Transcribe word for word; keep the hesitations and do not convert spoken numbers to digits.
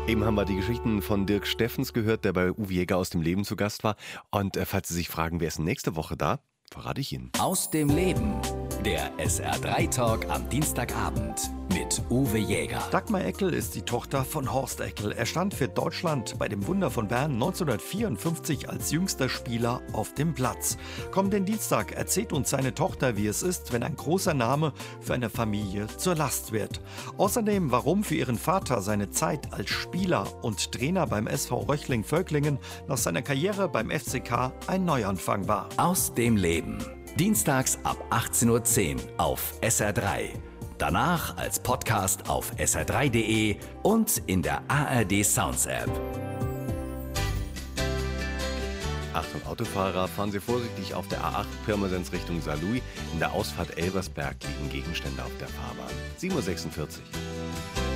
Eben haben wir die Geschichten von Dirk Steffens gehört, der bei Uwe Jäger aus dem Leben zu Gast war. Und äh, falls Sie sich fragen, wer ist denn nächste Woche da, verrate ich Ihnen. Aus dem Leben. Der S R drei Talk am Dienstagabend mit Uwe Jäger. Dagmar Eckel ist die Tochter von Horst Eckel. Er stand für Deutschland bei dem Wunder von Bern neunzehnhundertvierundfünfzig als jüngster Spieler auf dem Platz. Kommenden Dienstag erzählt uns seine Tochter, wie es ist, wenn ein großer Name für eine Familie zur Last wird. Außerdem, warum für ihren Vater seine Zeit als Spieler und Trainer beim S V Röchling-Völklingen nach seiner Karriere beim F C K ein Neuanfang war. Aus dem Leben. Dienstags ab achtzehn Uhr zehn auf S R drei. Danach als Podcast auf S R drei punkt de und in der A R D Sounds App. Achtung Autofahrer, fahren Sie vorsichtig auf der A acht Pirmasens Richtung Saarlouis. In der Ausfahrt Elversberg liegen Gegenstände auf der Fahrbahn. sieben Uhr sechsundvierzig.